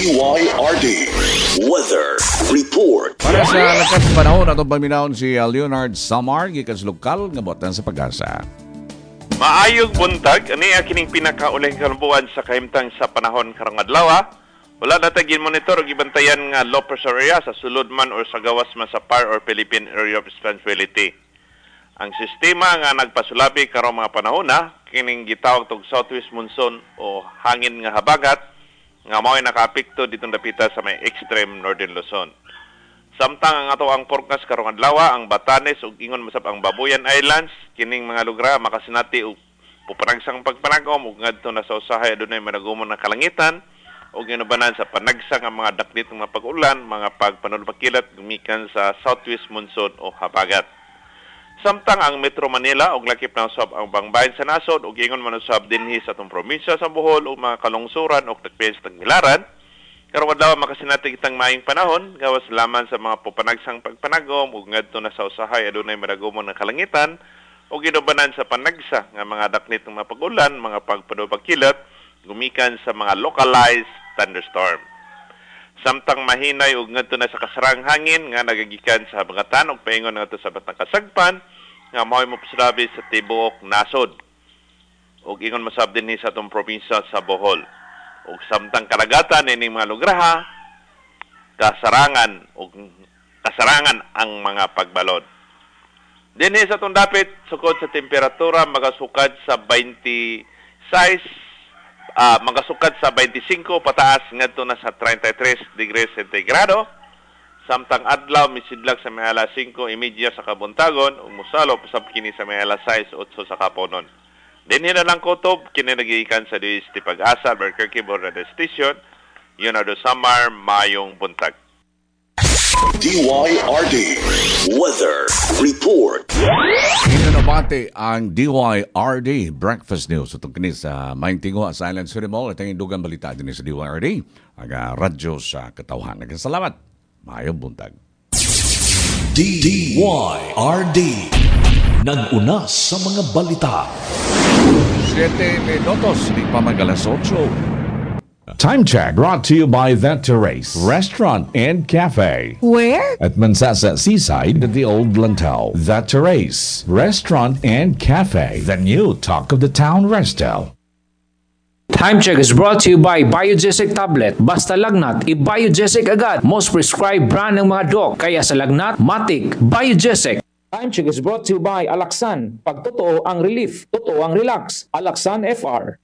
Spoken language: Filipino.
DYRD Weather Report. Para sa lakas panahon atong paminahon si Leonard Samar gikan sa lokal nga botan sa Pag-asa. Maayong buntag ani kining pinakaulihing kalambuan sa kahimtang sa panahon karong adlaw. Wala na tayong monitor o gibantayan nga low pressure area sa sulod man or sa gawas man sa PAR or Philippine Area of Responsibility. Ang sistema nga nagpasulabi karong mga panahon kining gitawag tog southwest monsoon o hangin nga habagat nga mao'y nakaapekto ditong dapita sa may extreme northern Luzon. Samtang ang ato ang forecast karong adlaw ang Batanes ug ingon masab ang Babuyan Islands kining mga lugar makasinati og puparagsang pagpanagom ug ngadto na sa usahay adunay managumon na kalangitan ug ginubanan sa panagsang ang mga daklit nga pag-ulan, mga pagpanulpakilat gumikan sa southwest monsoon o habagat. Samtang ang Metro Manila og lakip na usab ang bangbayan sa nasod ug ingon man usab dinhi sa atong probinsya sa Bohol ug mga kalungsuran ug tagpes tagmilaran karong adlaw makasinati kitang maayong panahon gawas laman sa mga pupanagsang pagpanagom ug ngadto na sa usahay adunay madagomon nga kalangitan ug ginubanan sa panagsa nga mga daklit nga pag-ulan, mga pagpanulpakilat gumikan sa mga localized thunderstorm. Samtang mahinay ug ngadto na sa kasarang hangin nga nagagikan sa habagatan ug paingon ngadto sa batang kasagpan nga mao'y mopasalabi sa tibuok nasod. Ug ingon masab dinhi sa atong probinsya sa Bohol. Ug samtang karagatan ining mga lugar kasarangan ang mga pagbalod. Dinhi sa atong dapit sukod sa temperatura magasukad sa 26 magasukad sa 25 pataas ngadto na sa 33 degrees centigrado. Samtang adlaw misidlag sa may alas 5:30 sa kabuntagon ug mosalo pasab kini sa may alas 6:08 sa kaponon. Dinhi na lang kutob kini nagikan sa DST Pag-asa Albuquerque Radio Station. Leonardo Samar, mayong buntag. DYRD Weather Report. Inanabate ang DYRD Breakfast News. Itong kini sa Maing Tingo sa Island City Mall. Ito yung dugang balita din sa DYRD. Ang radyo sa Katawhan. Nagkasalamat. Mayong buntag. DYRD Nag-una sa mga balita. 7 minutos. Di pa mag-alas 8. Time check brought to you by The Terrace Restaurant and Cafe. Where? At Mansasa Seaside at the Old Lantau. The Terrace Restaurant and Cafe. The new talk of the town resto. Time check is brought to you by Biogesic Tablet. Basta lagnat, i-Biogesic agad. Most prescribed brand ng mga doc. Kaya sa lagnat, matik, Biogesic. Time check is brought to you by Alaxan. Pag totoo ang relief, totoo ang relax. Alaxan FR.